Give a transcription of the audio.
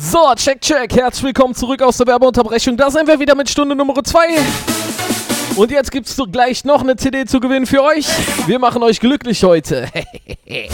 So, check. Herzlich willkommen zurück aus der Werbeunterbrechung. Da sind wir wieder mit Stunde Nummer 2. Und jetzt gibt's gleich noch eine CD zu gewinnen für euch. Wir machen euch glücklich heute.